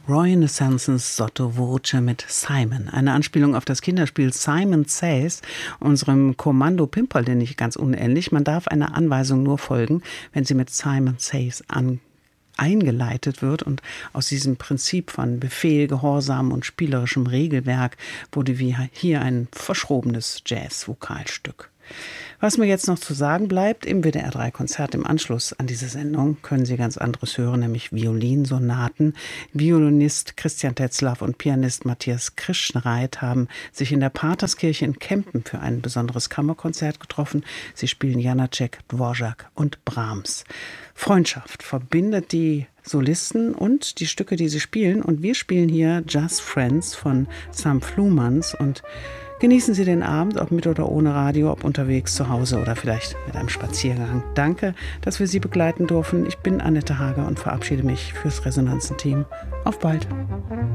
Roy Nesensens Sotto Voce mit Simon. Eine Anspielung auf das Kinderspiel Simon Says, unserem Kommando Pimperl, nicht ganz unähnlich. Man darf einer Anweisung nur folgen, wenn sie mit Simon Says eingeleitet wird, und aus diesem Prinzip von Befehl, Gehorsam und spielerischem Regelwerk wurde wie hier ein verschrobenes Jazz-Vokalstück. Was mir jetzt noch zu sagen bleibt, im WDR 3 Konzert im Anschluss an diese Sendung können Sie ganz anderes hören, nämlich Violinsonaten. Violinist Christian Tetzlaff und Pianist Matthias Krischenreit haben sich in der Paterskirche in Kempen für ein besonderes Kammerkonzert getroffen. Sie spielen Janáček, Dvořák und Brahms. Freundschaft verbindet die Solisten und die Stücke, die sie spielen. Und wir spielen hier Just Friends von Sam Flumans. Und genießen Sie den Abend, ob mit oder ohne Radio, ob unterwegs, zu Hause oder vielleicht mit einem Spaziergang. Danke, dass wir Sie begleiten durften. Ich bin Annette Hager und verabschiede mich fürs Resonanzen-Team. Auf bald!